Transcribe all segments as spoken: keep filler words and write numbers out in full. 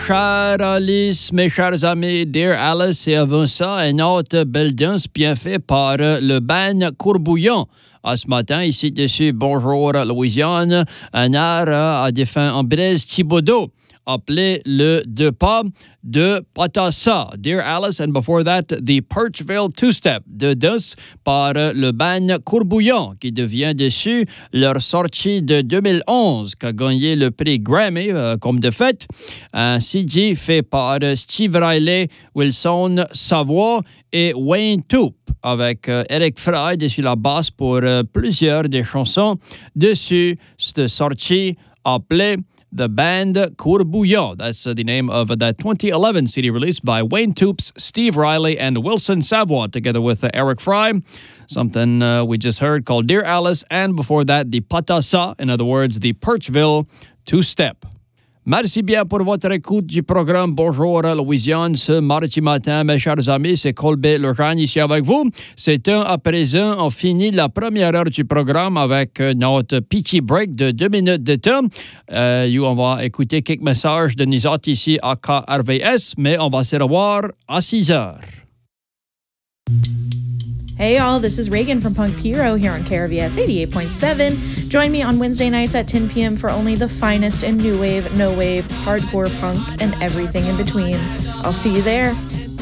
Chère Alice, mes chers amis, Dear Alice, et avant ça, une autre belle danse bien faite par le band Courbouillon. À ce matin, ici dessus, bonjour Louisiane, un air à défunt Ambroise Thibodeau, appelé le deux pas de Patassa. Dear Alice, and before that, the Perchville Two-Step de danse par le band Courbouillon, qui devient dessus leur sortie de deux mille onze, qui a gagné le prix Grammy euh, comme de fait. Un C D fait par Steve Riley, Wilson Savoie et Wayne Toup, avec euh, Eric Fry dessus la basse pour euh, plusieurs des chansons dessus cette sortie appelée The Band Courbouillon. That's uh, the name of uh, that twenty eleven C D released by Wayne Toups, Steve Riley, and Wilson Savoie, together with uh, Eric Fry. Something uh, we just heard called Dear Alice, and before that, the Patassa, in other words, the Perchville Two-Step. Merci bien pour votre écoute du programme Bonjour Louisiane ce mardi matin, mes chers amis. C'est Colbert Lejeune ici avec vous. C'est un à présent, on finit la première heure du programme avec notre petit break de deux minutes de temps. Euh, on va écouter quelques messages de nous autres ici à K R V S, mais on va se revoir à six heures. Hey y'all, this is Reagan from Punk Piro here on K R V S eighty-eight point seven. Join me on Wednesday nights at ten p.m. for only the finest in new wave, no wave, hardcore punk, and everything in between. I'll see you there.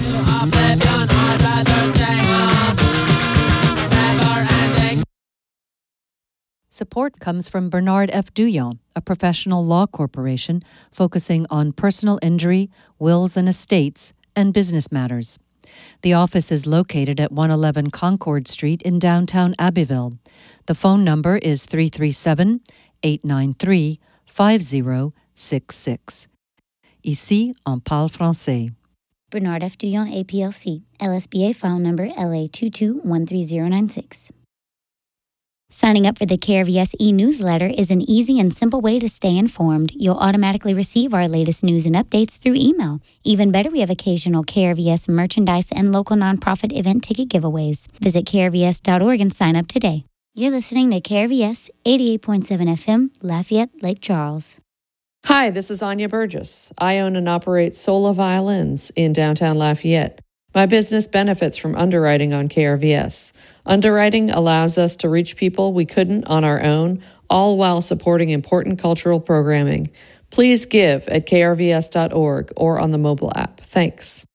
Support comes from Bernard F. Douillon, a professional law corporation focusing on personal injury, wills and estates, and business matters. The office is located at one eleven Concord Street in downtown Abbeville. The phone number is three three seven, eight nine three, five zero six six. Ici, on parle français. Bernard F. Douillon, A P L C, L S B A file number L A two two one three zero nine six. Signing up for the K R V S e-newsletter is an easy and simple way to stay informed. You'll automatically receive our latest news and updates through email. Even better, we have occasional K R V S merchandise and local nonprofit event ticket giveaways. Visit K R V S dot org and sign up today. You're listening to K R V S eighty-eight point seven F M, Lafayette, Lake Charles. Hi, this is Anya Burgess. I own and operate Sola Violins in downtown Lafayette. My business benefits from underwriting on K R V S. Underwriting allows us to reach people we couldn't on our own, all while supporting important cultural programming. Please give at K R V S dot org or on the mobile app. Thanks.